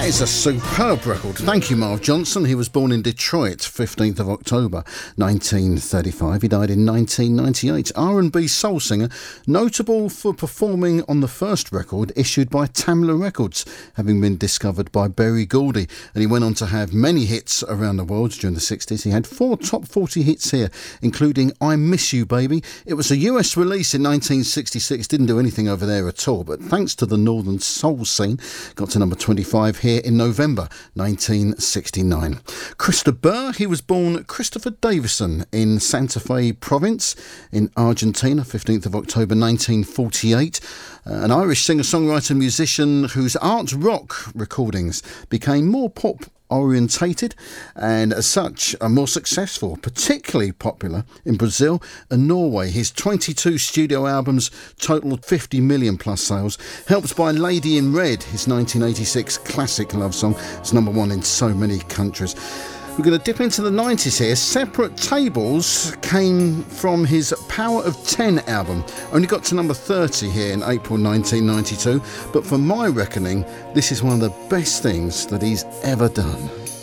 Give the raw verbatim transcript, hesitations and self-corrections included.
is a superb record. Thank you, Marv Johnson. He was born in Detroit, fifteenth of October, nineteen thirty-five. He died in nineteen ninety-eight. R and B soul singer, notable for performing on the first record issued by Tamla Records, having been discovered by Berry Gordy. And he went on to have many hits around the world during the sixties. He had four top forty hits here, including I Miss You Baby. It was a U S release in nineteen sixty-six. Didn't do anything over there at all, but thanks to the northern soul scene, got to number twenty-five here in November nineteen sixty-nine. Christopher Burr, he was born Christopher Davison in Santa Fe province in Argentina, fifteenth of October nineteen forty-eight. Uh, an Irish singer-songwriter musician whose art rock recordings became more pop orientated and as such are more successful, particularly popular in Brazil and Norway. His twenty-two studio albums totaled fifty million plus sales. Helped by Lady in Red, his nineteen eighty-six classic love song. It's number one in so many countries. We're going to dip into the nineties here. Separate Tables came from his Power of ten album. Only got to number thirty here in April nineteen ninety-two. But for my reckoning, this is one of the best things that he's ever done.